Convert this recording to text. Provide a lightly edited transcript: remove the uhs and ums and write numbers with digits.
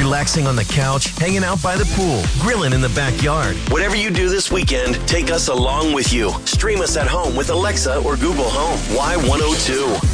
Relaxing on the couch, hanging out by the pool, grilling in the backyard. Whatever you do this weekend, take us along with you. Stream us at home with Alexa or Google Home. Y102.